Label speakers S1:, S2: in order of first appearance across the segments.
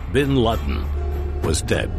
S1: bin Laden was dead.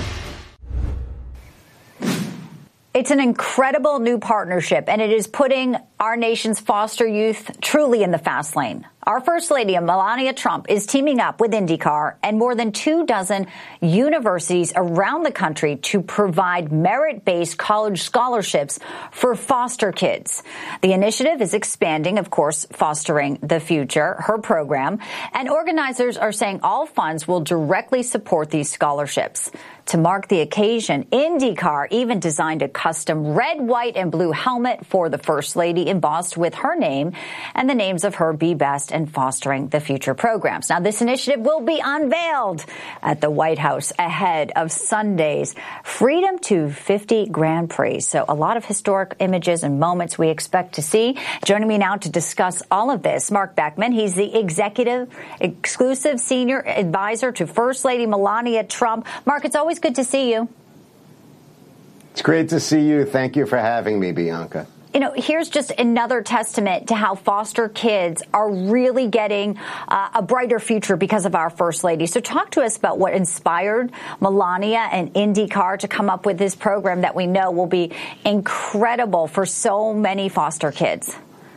S2: It's an incredible new partnership, and it is putting our nation's foster youth truly in the fast lane. Our First Lady, Melania Trump, is teaming up with IndyCar and more than 24 universities around the country to provide merit-based college scholarships for foster kids. The initiative is expanding, of course, Fostering the Future, her program, and organizers are saying all funds will directly support these scholarships. To mark the occasion, IndyCar even designed a custom red, white, and blue helmet for the First Lady embossed with her name and the names of her Be Best and Fostering the Future programs. Now, this initiative will be unveiled at the White House ahead of Sunday's Freedom to 50 Grand Prix. So a lot of historic images and moments we expect to see. Joining me now to discuss all of this, Mark Beckman. He's the exclusive senior advisor to First Lady Melania Trump. Mark, it's always good to see you.
S3: It's great to see you. Thank you for having me, Bianca.
S2: You know, here's just another testament to how foster kids are really getting a brighter future because of our First Lady. So talk to us about what inspired Melania and IndyCar to come up with this program that we know will be incredible for so many foster kids.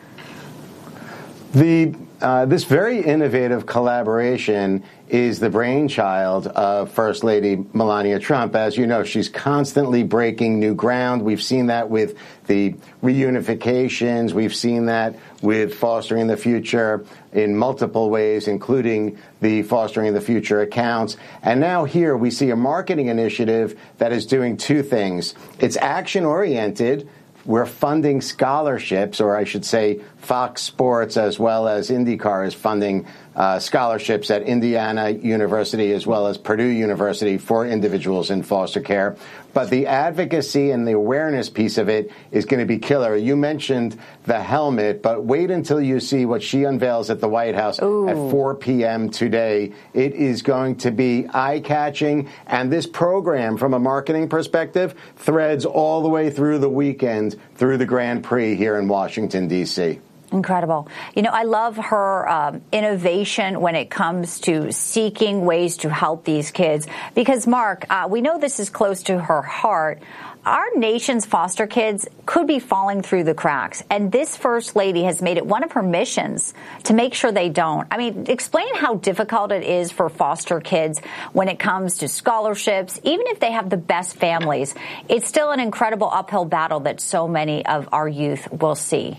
S3: This very innovative collaboration is the brainchild of First Lady Melania Trump. As you know, she's constantly breaking new ground. We've seen that with the reunifications. We've seen that with Fostering the Future in multiple ways, including the Fostering the Future accounts. And now here we see a marketing initiative that is doing two things. It's action-oriented. We're funding scholarships, or I should say Fox Sports as well as IndyCar is funding scholarships at Indiana University as well as Purdue University for individuals in foster care. But the advocacy and the awareness piece of it is going to be killer. You mentioned the helmet, but wait until you see what she unveils at the White House at 4 p.m. today. It is going to be eye-catching, and this program, from a marketing perspective, threads all the way through the weekend, through the Grand Prix here in Washington, D.C.
S2: Incredible. You know, I love her innovation when it comes to seeking ways to help these kids. Because, Mark, we know this is close to her heart. Our nation's foster kids could be falling through the cracks. And this First Lady has made it one of her missions to make sure they don't. I mean, explain how difficult it is for foster kids when it comes to scholarships. Even if they have the best families, it's still an incredible uphill battle that so many of our youth will see.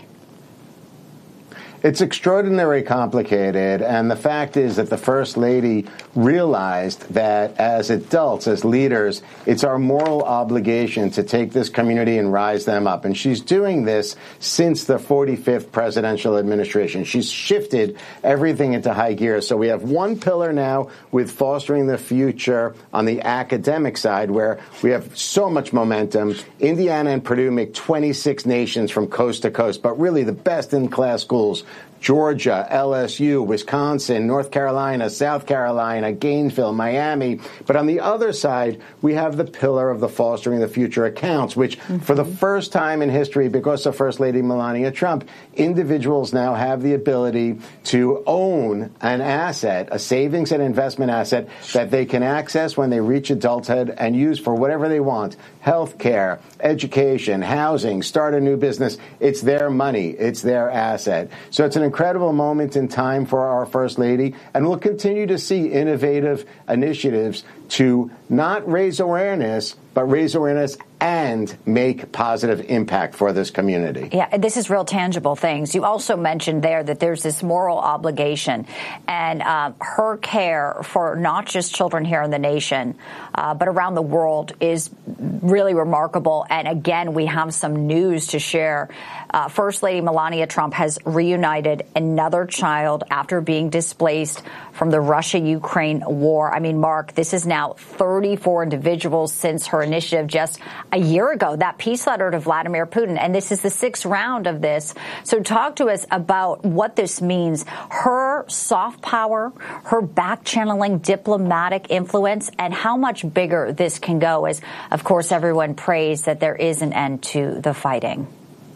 S3: It's extraordinarily complicated, and the fact is that the First Lady realized that as adults, as leaders, it's our moral obligation to take this community and rise them up. And she's doing this since the 45th presidential administration. She's shifted everything into high gear. So we have one pillar now with Fostering the Future on the academic side, where we have so much momentum. Indiana and Purdue make 26 nations from coast to coast, but really the best-in-class schools. Georgia, LSU, Wisconsin, North Carolina, South Carolina, Gainesville, Miami. But on the other side, we have the pillar of the Fostering the Future accounts, which for the first time in history, because of First Lady Melania Trump, individuals now have the ability to own an asset, a savings and investment asset that they can access when they reach adulthood and use for whatever they want. Health care, education, housing, start a new business. It's their money. It's their asset. So it's an incredible moment in time for our First Lady, and we'll continue to see innovative initiatives to not raise awareness, but raise awareness and make positive impact for this community.
S2: Yeah, this is real tangible things. You also mentioned there that there's this moral obligation, and her care for not just children here in the nation, but around the world is really remarkable. And again, we have some news to share. First Lady Melania Trump has reunited another child after being displaced from the Russia-Ukraine war. I mean, Mark, this is now 34 individuals since her initiative just a year ago, that peace letter to Vladimir Putin. And this is the 6th round of this. So talk to us about what this means. Her soft power, her back-channeling diplomatic influence, and how much bigger this can go as, of course, everyone prays that there is an end to the fighting.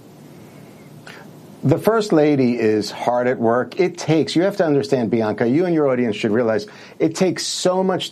S3: The First Lady is hard at work. You have to understand, Bianca, you and your audience should realize it takes so much